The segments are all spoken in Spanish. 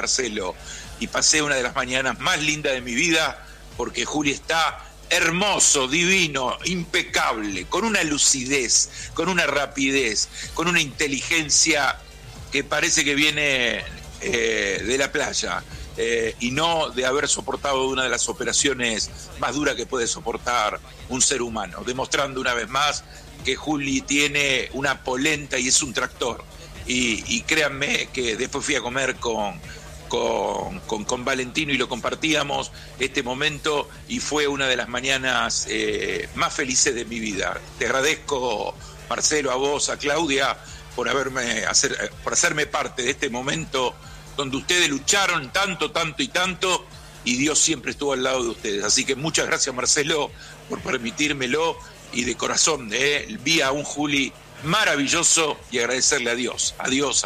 Marcelo, y pasé una de las mañanas más lindas de mi vida, porque Juli está hermoso, divino, impecable, con una lucidez, con una rapidez, con una inteligencia que parece que viene de la playa, y no de haber soportado una de las operaciones más duras que puede soportar un ser humano, demostrando una vez más que Juli tiene una polenta y es un tractor. Y créanme que después fui a comer con Valentino y lo compartíamos este momento, y fue una de las mañanas más felices de mi vida. Te agradezco, Marcelo, a vos, a Claudia, por hacerme parte de este momento donde ustedes lucharon tanto y Dios siempre estuvo al lado de ustedes. Así que muchas gracias, Marcelo, por permitírmelo, y de corazón vi a un Juli maravilloso, y agradecerle a Dios,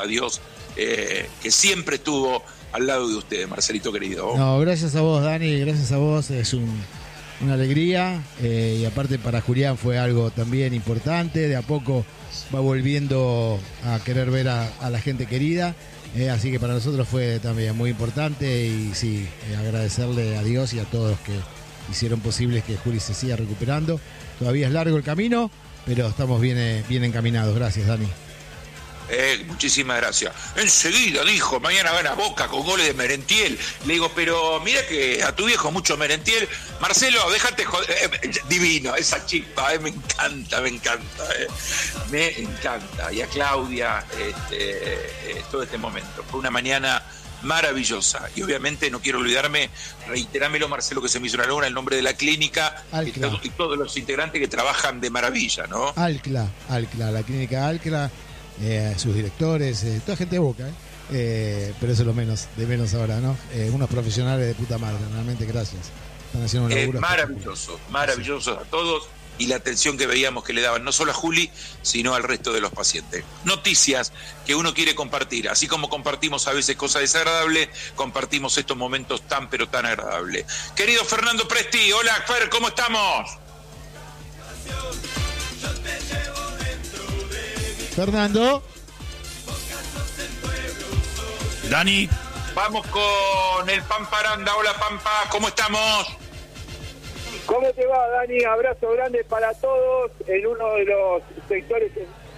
que siempre estuvo al lado de ustedes, Marcelito querido. No, gracias a vos, Dani, gracias a vos, es una alegría, y aparte para Julián fue algo también importante, de a poco va volviendo a querer ver a la gente querida, así que para nosotros fue también muy importante, y sí, agradecerle a Dios y a todos que hicieron posible que Juli se siga recuperando. Todavía es largo el camino, pero estamos bien encaminados. Gracias, Dani. Muchísimas gracias. Enseguida dijo, mañana gana Boca con goles de Merentiel. Le digo, pero mira que a tu viejo mucho Merentiel. Marcelo, déjate joder. Divino, esa chispa, me encanta. Me encanta. Y a Claudia, todo este momento. Fue una mañana maravillosa. Y obviamente no quiero olvidarme, reiterámelo, Marcelo, que se me hizo una luna, el nombre de la clínica y todos los integrantes que trabajan de maravilla, ¿no? Alcla, la clínica Alcla. Sus directores, toda gente de Boca, pero eso es lo de menos ahora, ¿no? Unos profesionales de puta madre, realmente gracias. Están haciendo un laburo maravilloso a todos, y la atención que veíamos que le daban no solo a Juli, sino al resto de los pacientes. Noticias que uno quiere compartir, así como compartimos a veces cosas desagradables, compartimos estos momentos tan pero tan agradables. Querido Fernando Presti, hola Fer, ¿cómo estamos? Fernando. Dani. Vamos con el Pamparanda. Hola Pampa, ¿cómo estamos? ¿Cómo te va, Dani? Abrazo grande para todos en uno de los sectores.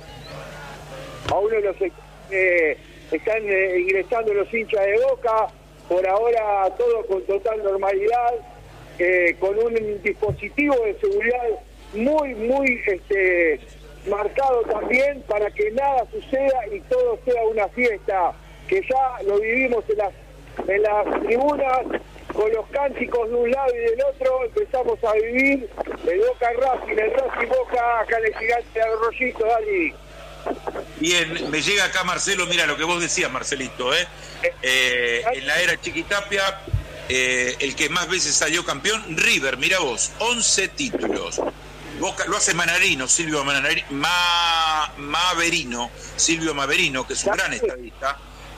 Están ingresando los hinchas de Boca. Por ahora todo con total normalidad, con un dispositivo de seguridad muy marcado también para que nada suceda y todo sea una fiesta, que ya lo vivimos en las tribunas, con los cánticos de un lado y del otro. Empezamos a vivir el Boca Racing, el Racing Boca, acá en el Gigante de Arroyito, Dani. Bien, me llega acá Marcelo, mira lo que vos decías, Marcelito, en la era Chiquitapia, el que más veces salió campeón, River, mira vos, 11 títulos. Boca, lo hace Silvio Maverino, que es un gran estadista.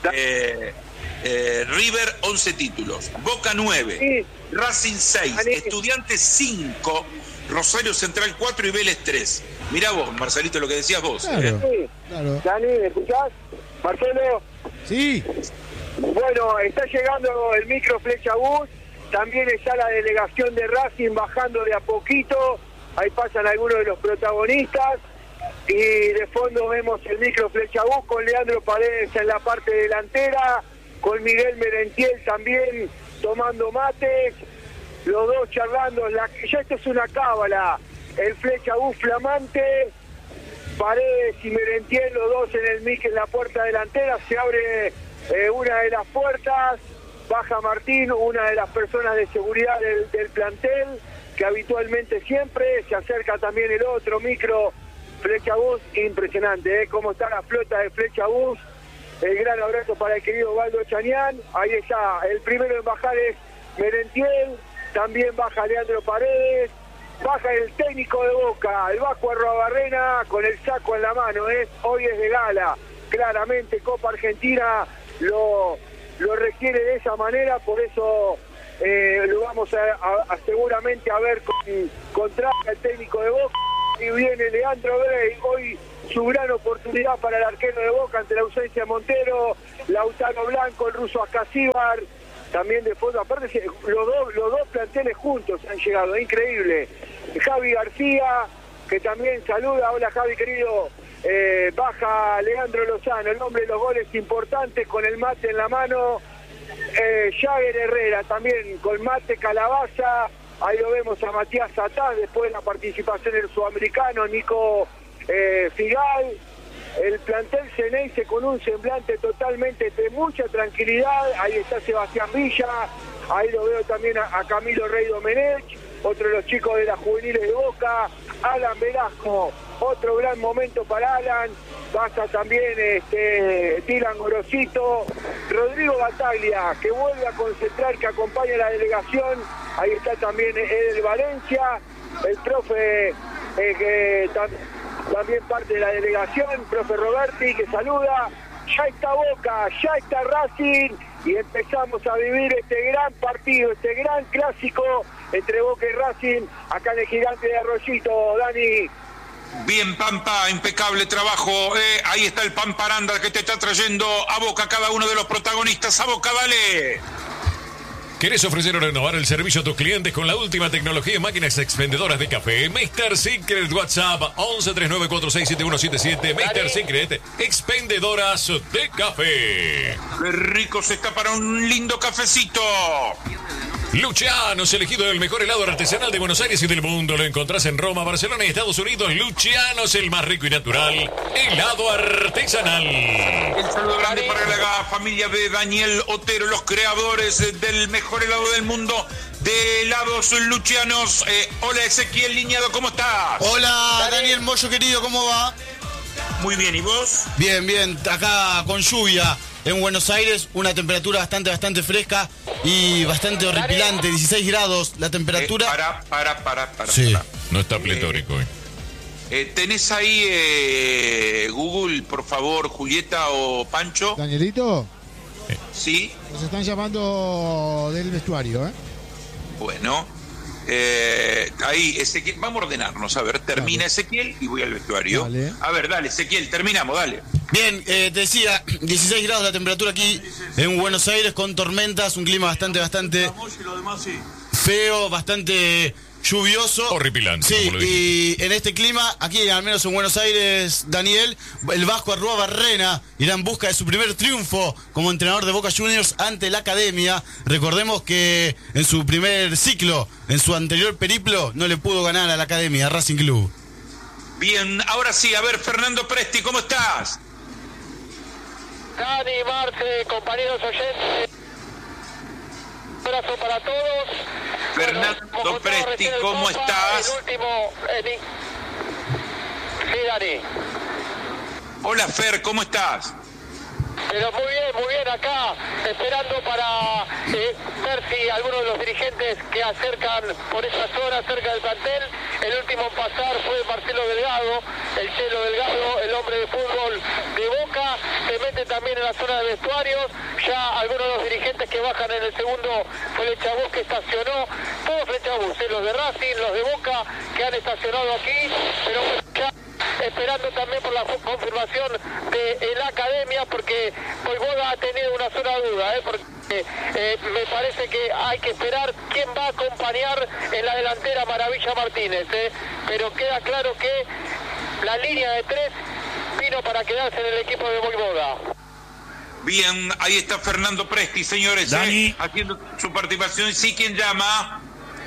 River, 11 títulos. Boca, 9. Sí. Racing, 6. Estudiantes, 5. Rosario Central, 4 y Vélez, 3. Mirá vos, Marcelito, lo que decías vos. Claro. Dani, ¿me escuchás? Marcelo. Sí. Bueno, está llegando el micro Flecha Bus. También está la delegación de Racing bajando de a poquito. Ahí pasan algunos de los protagonistas, y de fondo vemos el micro Flecha Bus con Leandro Paredes en la parte delantera, con Miguel Merentiel también tomando mates, los dos charlando. Ya esto es una cábala, el Flecha Bus flamante, Paredes y Merentiel, los dos en la puerta delantera. Se abre una de las puertas, baja Martín, una de las personas de seguridad del plantel, que habitualmente siempre se acerca también el otro micro Flecha Bus. Impresionante, cómo está la flota de Flecha Bus. El gran abrazo para el querido Waldo Chañán. Ahí está, el primero en bajar es Merentiel, también baja Leandro Paredes, baja el técnico de Boca, el Vasco Arruabarrena, con el saco en la mano. Hoy es de gala, claramente Copa Argentina lo requiere de esa manera, por eso lo vamos a seguramente a ver con Traga, el técnico de Boca. y viene Leandro Brey, hoy su gran oportunidad para el arquero de Boca ante la ausencia de Montero, Lautaro Blanco, el ruso Ascasíbar, también de fondo, aparte los dos planteles juntos han llegado, increíble. Javi García, que también saluda, hola Javi querido, baja Leandro Lozano, el hombre de los goles importantes con el mate en la mano, Jagger Herrera también con mate Calabaza, ahí lo vemos a Matías Satás después de la participación del sudamericano, Nico Figal, el plantel Ceneice con un semblante totalmente de mucha tranquilidad, ahí está Sebastián Villa, ahí lo veo también a Camilo Rey Domenech, otro de los chicos de las juveniles de Boca, Alan Velasco, otro gran momento para Alan, pasa también Dylan Gorosito, Rodrigo Bataglia, que vuelve a concentrar, que acompaña a la delegación, ahí está también Edel Valencia, el profe que también parte de la delegación, profe Roberti, que saluda, ya está Boca, ya está Racing, y empezamos a vivir este gran partido, este gran clásico entre Boca y Racing, acá en el Gigante de Arroyito, Dani. Bien, Pampa, impecable trabajo. Ahí está el Pamparanda que te está trayendo a Boca cada uno de los protagonistas. A Boca, dale. ¿Querés ofrecer o renovar el servicio a tus clientes con la última tecnología en máquinas expendedoras de café? Mr. Secret, WhatsApp 1139467177. Mr. Secret, expendedoras de café. Qué rico se está para un lindo cafecito. Lucianos, elegido el mejor helado artesanal de Buenos Aires y del mundo. Lo encontrás en Roma, Barcelona y Estados Unidos. Lucianos, el más rico y natural helado artesanal. El saludo grande para la familia de Daniel Otero, los creadores del mejor helado del mundo de helados Lucianos. Hola Ezequiel Liñado, ¿cómo estás? Hola Daniel Moyo querido, ¿cómo va? Muy bien, ¿y vos? Bien, bien, acá con lluvia en Buenos Aires, una temperatura bastante fresca y bastante horripilante, 16 grados la temperatura. Sí, no está pletórico hoy. ¿Tenés ahí Google, por favor, Julieta o Pancho? Danielito, Sí. nos están llamando del vestuario, Bueno, ahí Ezequiel, vamos a ordenarnos, a ver, termina Dale. Ezequiel y voy al vestuario. Dale. A ver, dale, Ezequiel, terminamos, dale. Bien, te decía, 16 grados la temperatura aquí en Buenos Aires con tormentas, un clima bastante feo, bastante lluvioso. Horripilante, Sí, como lo dijiste. y en este clima, aquí al menos en Buenos Aires, Daniel, el Vasco Arruabarrena irá en busca de su primer triunfo como entrenador de Boca Juniors ante la Academia. Recordemos que en su primer ciclo, en su anterior periplo, no le pudo ganar a la Academia, a Racing Club. Bien, ahora sí, a ver, Fernando Presti, ¿cómo estás? Dani, Marce, compañeros oyentes, un abrazo para todos. Fernando Presti, ¿cómo estás? El último, sí, Dani. Hola, Fer, ¿cómo estás? Pero muy bien acá, esperando para ver si algunos de los dirigentes que acercan por esa zona, cerca del plantel. El último en pasar fue Marcelo Delgado, el Chelo Delgado, el hombre de fútbol de Boca. Se mete también en la zona de vestuarios. Ya algunos de los dirigentes que bajan en el segundo Flechabús que estacionó. Todos Flechabús, los de Racing, los de Boca que han estacionado aquí. Pero ya esperando también por la confirmación de la Academia, porque Voivoda ha tenido una sola duda, porque me parece que hay que esperar quién va a acompañar en la delantera Maravilla Martínez, pero queda claro que la línea de tres vino para quedarse en el equipo de Voivoda. Bien, ahí está Fernando Presti, señores, Dani. haciendo su participación. Sí, ¿quién llama?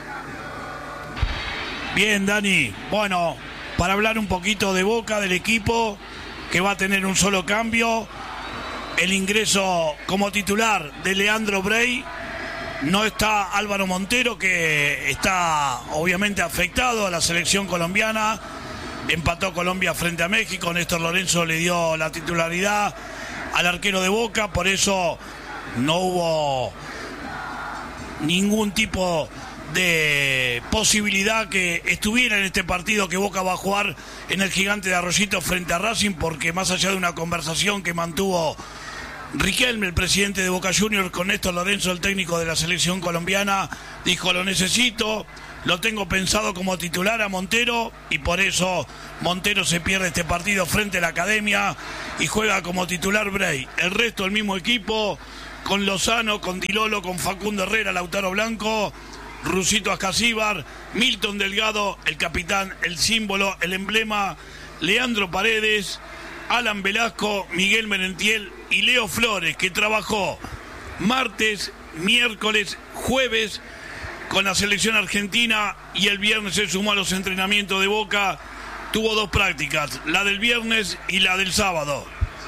Bien, Dani. Bueno, para hablar un poquito de Boca, del equipo, que va a tener un solo cambio, el ingreso como titular de Leandro Brey. No está Álvaro Montero, que está obviamente afectado a la selección colombiana. Empató Colombia frente a México. Néstor Lorenzo le dio la titularidad al arquero de Boca, por eso no hubo ningún tipo de posibilidad que estuviera en este partido que Boca va a jugar en el Gigante de Arroyito frente a Racing, porque más allá de una conversación que mantuvo Riquelme, el presidente de Boca Juniors, con Néstor Lorenzo, el técnico de la selección colombiana, dijo: lo necesito, lo tengo pensado como titular a Montero, y por eso Montero se pierde este partido frente a la Academia y juega como titular Bray. El resto del mismo equipo, con Lozano, con Di Lolo, con Facundo Herrera, Lautaro Blanco, Rusito Ascasíbar, Milton Delgado, el capitán, el símbolo, el emblema, Leandro Paredes, Alan Velasco, Miguel Merentiel y Leo Flores, que trabajó martes, miércoles, jueves con la selección argentina, y el viernes se sumó a los entrenamientos de Boca. Tuvo 2 prácticas, la del viernes y la del sábado.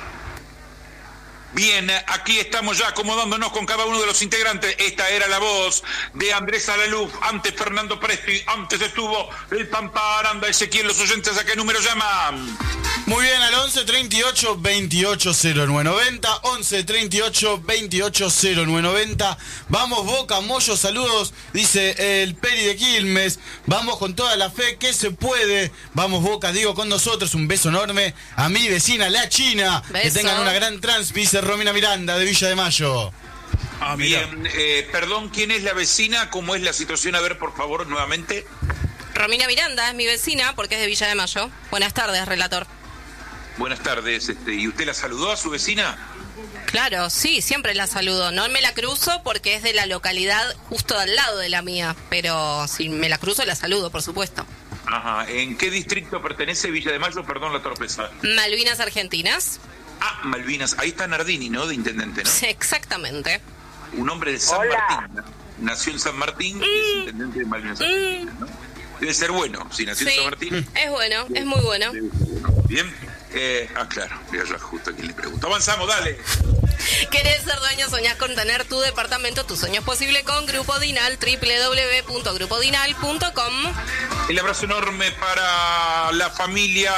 Bien, aquí estamos ya acomodándonos con cada uno de los integrantes. Esta era la voz de Andrés Alaluf, antes Fernando Presti, antes estuvo el Pampa Aranda. Ezequiel, los oyentes, ¿a qué número llaman? Muy bien, al 11 38 28 0990, 11 38 28 0990. Vamos Boca, Moyo, saludos, dice el Peri de Quilmes. Vamos con toda la fe que se puede. Vamos Boca, digo con nosotros. Un beso enorme a mi vecina, la China. Beso. Que tengan una gran trans, dice Romina Miranda de Villa de Mayo. Bien, perdón, ¿quién es la vecina? ¿Cómo es la situación? A ver, por favor, nuevamente. Romina Miranda es mi vecina porque es de Villa de Mayo. Buenas tardes, relator. Buenas tardes, ¿y usted la saludó a su vecina? Claro, sí, siempre la saludo. No me la cruzo porque es de la localidad justo al lado de la mía, pero si me la cruzo la saludo, por supuesto. Ajá, ¿en qué distrito pertenece Villa de Mayo? Perdón la torpeza. Malvinas Argentinas. Ah, Malvinas, ahí está Nardini, ¿no? De intendente, ¿no? Sí, exactamente. Un hombre de San Martín, ¿no? Nació en San Martín y es intendente de Malvinas Argentinas, ¿no? Debe ser bueno, si nació en San Martín. Es bueno, es muy bueno. Bien. Claro, voy a ya justo a quien le pregunto. Avanzamos, dale. ¿Querés ser dueño? ¿Soñás con tener tu departamento? Tu sueño es posible con Grupo Dinal, www.grupodinal.com. El abrazo enorme para la familia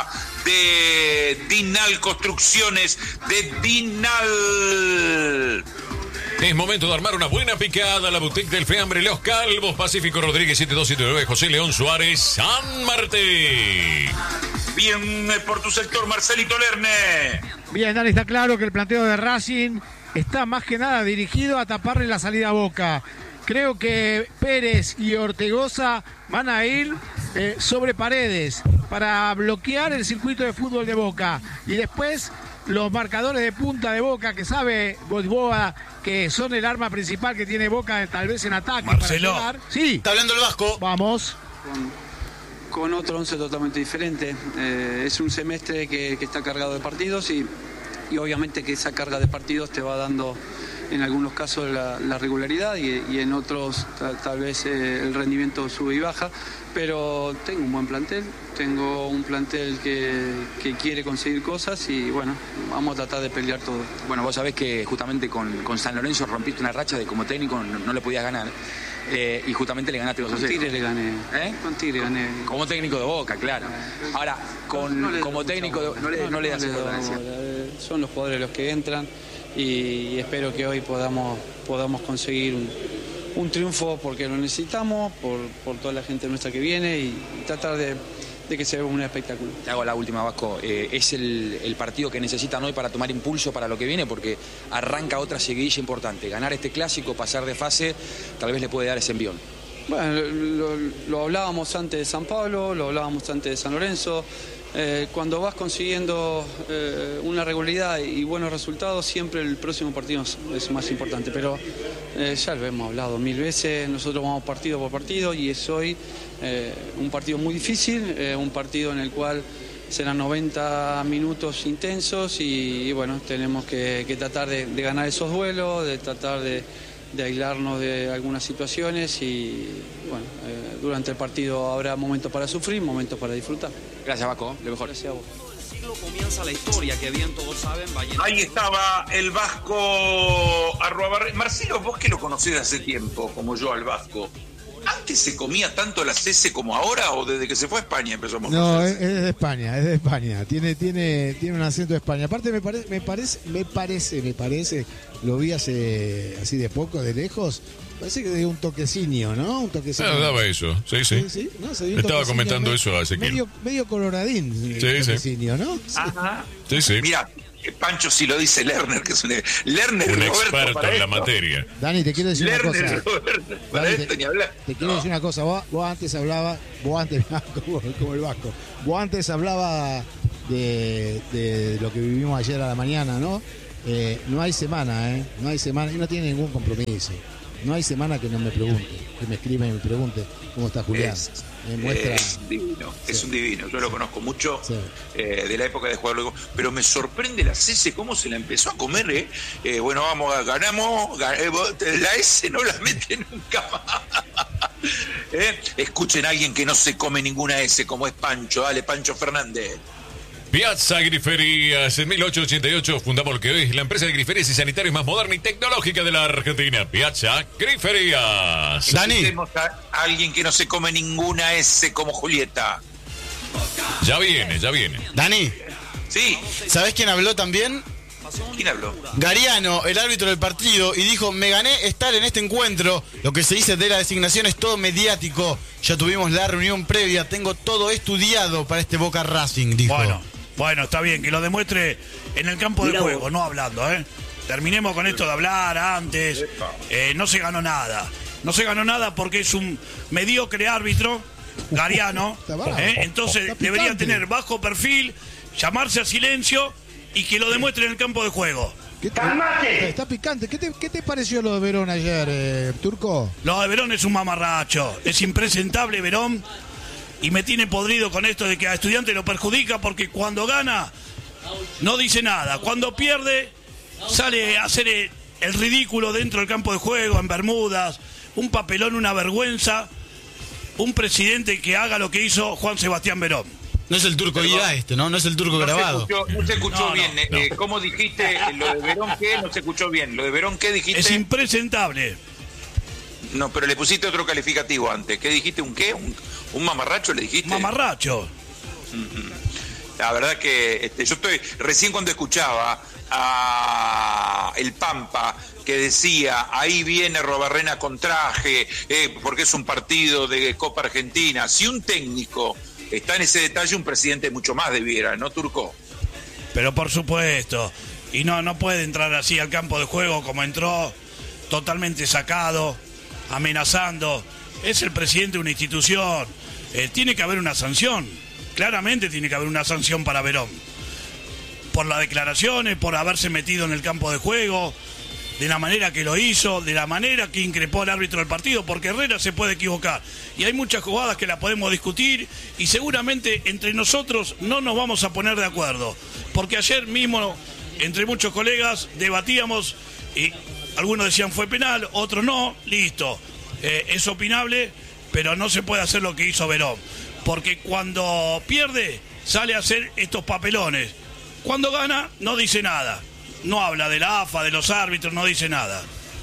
de Dinal Construcciones, de Dinal. Es momento de armar una buena picada. La boutique del Fiambre Los Calvos, Pacífico Rodríguez 7279, José León Suárez, San Martín. Bien, por tu sector, Marcelito Lerne. Bien, Dani, está claro que el planteo de Racing está más que nada dirigido a taparle la salida a Boca. Creo que Pérez y Ortegoza van a ir sobre Paredes para bloquear el circuito de fútbol de Boca. Y después los marcadores de punta de Boca, que sabe Boivoda que son el arma principal que tiene Boca, tal vez en ataque. Marcelo. Para llegar. Sí. Está hablando el Vasco. Vamos. Con otro 11 totalmente diferente. Es un semestre que está cargado de partidos y obviamente que esa carga de partidos te va dando en algunos casos la regularidad y en otros tal vez el rendimiento sube y baja, pero tengo un buen plantel, tengo un plantel que quiere conseguir cosas y bueno, vamos a tratar de pelear todo. Bueno, vos sabés que justamente con San Lorenzo rompiste una racha de como técnico no le podías ganar. Y justamente le ganaste 2-0. Con Tigre le gané. Con Tigre gané. Como técnico de Boca, claro. Ahora, como técnico no le das importancia. Son los jugadores los que entran y espero que hoy podamos conseguir un triunfo porque lo necesitamos, por toda la gente nuestra que viene y tratar de que se vea un espectáculo. Te hago la última, Vasco. Es el partido que necesitan hoy para tomar impulso para lo que viene, porque arranca otra seguidilla importante. Ganar este clásico, pasar de fase, tal vez le puede dar ese envión. Bueno, lo hablábamos antes de San Pablo, lo hablábamos antes de San Lorenzo. Cuando vas consiguiendo una regularidad y buenos resultados, siempre el próximo partido es más importante. Pero ya lo hemos hablado 1000 veces, nosotros vamos partido por partido y es hoy un partido muy difícil, un partido en el cual serán 90 minutos intensos y bueno, tenemos que tratar de ganar esos duelos, de tratar de aislarnos de algunas situaciones y bueno, durante el partido habrá momentos para sufrir, momentos para disfrutar. Gracias, Vasco, lo mejor. Gracias a vos. Comienza la historia que bien todos saben. Ahí estaba el Vasco @. Marcelo, vos que lo conocés de hace tiempo, como yo al Vasco. ¿Antes se comía tanto la C como ahora o desde que se fue a España empezó a conocerse? No, es de España, es de España. Tiene un acento de España. Aparte me parece, lo vi hace así de poco, de lejos. Parece que de un toquecinio, ¿no? Un toquecinio. Ah, daba eso, sí. ¿Sí? No, estaba comentando eso a Ezequiel. Medio coloradín el toquecinio, ¿no? Ajá. Sí. Mirá, Pancho, si lo dice Lerner, que es un experto en la materia. Dani, te quiero decir Lerner, una cosa. Roberto, para Dani, esto ni hablar. Te quiero decir una cosa. Vos antes hablabas, como el Vasco, vos antes hablabas de lo que vivimos ayer a la mañana, ¿no? No hay semana, no hay semana, y no tiene ningún compromiso. No hay semana que no me pregunte, que me escriba y me pregunte cómo está Julián. Es divino, sí. Es un divino. Yo lo conozco mucho, sí. De la época de jugar luego, pero me sorprende la C cómo se la empezó a comer. Bueno, ganamos, la S no la mete nunca más. Escuchen a alguien que no se come ninguna S, como es Pancho. Dale, Pancho Fernández. Piazza Griferías, en 1888 fundamos lo que hoy es la empresa de griferías y sanitarios más moderna y tecnológica de la Argentina. Piazza Griferías. Dani. Tenemos a alguien que no se come ninguna S como Julieta. Ya viene. Dani. Sí. ¿Sabés quién habló también? ¿Quién habló? Gariano, el árbitro del partido, y dijo: me gané estar en este encuentro. Lo que se dice de la designación es todo mediático. Ya tuvimos la reunión previa, tengo todo estudiado para este Boca Racing, dijo. Bueno, está bien, que lo demuestre en el campo de juego, no hablando, Terminemos con esto de hablar antes. No se ganó nada. No se ganó nada porque es un mediocre árbitro, Gariano. Entonces debería tener bajo perfil, llamarse a silencio y que lo demuestre en el campo de juego. Está picante. ¿Qué te pareció lo de Verón ayer, Turco? Lo de Verón es un mamarracho. Es impresentable Verón. Y me tiene podrido con esto de que a Estudiantes lo perjudica porque cuando gana no dice nada. Cuando pierde sale a hacer el ridículo dentro del campo de juego, en Bermudas. Un papelón, una vergüenza. Un presidente que haga lo que hizo Juan Sebastián Verón. No es el Turco guía ¿no? No es el Turco grabado. No se escuchó bien. No. ¿Cómo dijiste lo de Verón qué? No se escuchó bien. ¿Lo de Verón qué dijiste? Es impresentable. No, pero le pusiste otro calificativo antes. ¿Qué dijiste? ¿Un qué? ¿Un mamarracho le dijiste? Mamarracho. La verdad que yo estoy... Recién cuando escuchaba a el Pampa que decía, ahí viene Robarrena con traje, porque es un partido de Copa Argentina. Si un técnico está en ese detalle, un presidente mucho más debiera, ¿no, Turco? Pero por supuesto. Y no puede entrar así al campo de juego como entró, totalmente sacado, amenazando. Es el presidente de una institución. Tiene que haber una sanción. Claramente tiene que haber una sanción para Verón. Por las declaraciones, por haberse metido en el campo de juego, de la manera que lo hizo, de la manera que increpó al árbitro del partido, porque Herrera se puede equivocar. Y hay muchas jugadas que la podemos discutir y seguramente entre nosotros no nos vamos a poner de acuerdo. Porque ayer mismo, entre muchos colegas, debatíamos y algunos decían fue penal, otros no, listo. Es opinable, pero no se puede hacer lo que hizo Verón. Porque cuando pierde, sale a hacer estos papelones. Cuando gana, no dice nada. No habla de la AFA, de los árbitros, no dice nada.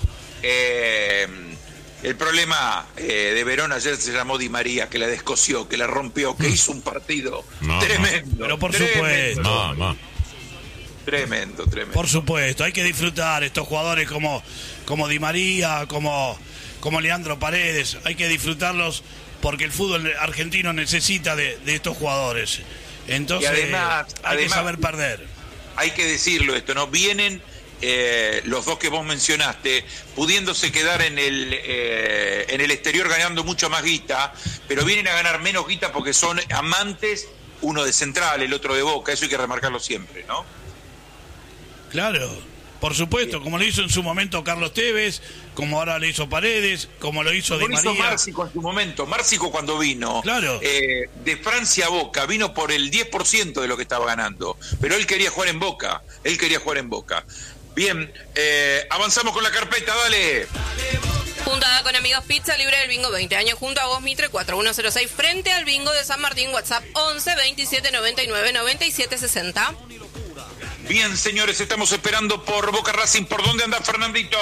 El problema de Verón ayer se llamó Di María, que la descosió, que la rompió, que hizo un partido tremendo. Pero por supuesto. Tremendo. Por supuesto, hay que disfrutar estos jugadores como Di María, como Leandro Paredes. Hay que disfrutarlos porque el fútbol argentino necesita de estos jugadores. Entonces, hay que saber perder. Hay que decirlo esto, ¿no? Vienen los dos que vos mencionaste, pudiéndose quedar en el exterior ganando mucho más guita, pero vienen a ganar menos guita porque son amantes, uno de Central, el otro de Boca, eso hay que remarcarlo siempre, ¿no? Claro. Por supuesto, como lo hizo en su momento Carlos Tevez, como ahora lo hizo Paredes, como lo hizo Di María. Lo hizo Márcico en su momento. Márcico cuando vino de Francia a Boca, vino por el 10% de lo que estaba ganando. Pero él quería jugar en Boca. Bien, avanzamos con la carpeta, dale. Juntada con Amigos Pizza, libre del bingo, 20 años junto a vos, Mitre, 4106, frente al bingo de San Martín, WhatsApp 11 27 99 97 60. Bien, señores, estamos esperando por Boca Racing. ¿Por dónde anda Fernandito?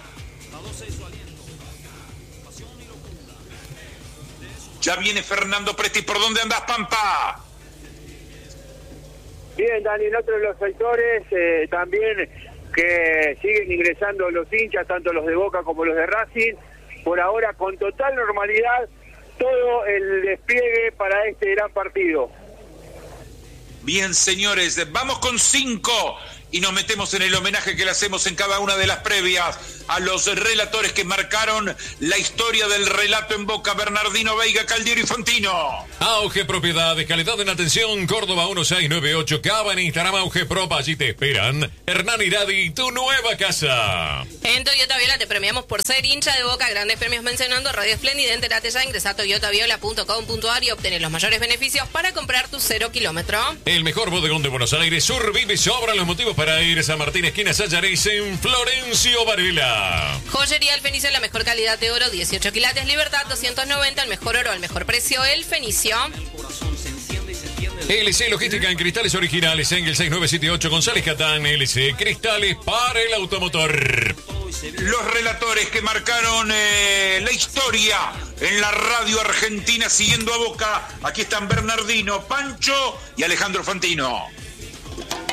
Ya viene Fernando Presti. ¿Por dónde andás, Pampa? Bien, Dani, en otro de los sectores también que siguen ingresando los hinchas, tanto los de Boca como los de Racing. Por ahora, con total normalidad, todo el despliegue para este gran partido. Bien, señores, vamos con 5 y nos metemos en el homenaje que le hacemos en cada una de las previas a los relatores que marcaron la historia del relato en Boca: Bernardino, Veiga, Caldiero y Fantino. Auge Propiedades, calidad en atención, Córdoba 1698, Cava en Instagram, Auge Prop, allí te esperan. Hernán Iradi, tu nueva casa. En Toyota Viola te premiamos por ser hincha de Boca. Grandes premios mencionando Radio Espléndida. Entérate ya, ingresa a toyotaviola.com.ar y obtener los mayores beneficios para comprar tu 0 kilómetro. El mejor bodegón de Buenos Aires, Sur Vive, sobran los motivos para ir a San Martín, esquina Sayares, en Florencio Varela. Joyería El Fenicio, la mejor calidad de oro, 18 quilates, Libertad 290, el mejor oro al mejor precio, El Fenicio. LC Logística en cristales originales, Engel 6978, González Catán, LC Cristales para el automotor. Los relatores que marcaron la historia en la radio argentina siguiendo a Boca, aquí están Bernardino, Pancho y Alejandro Fantino.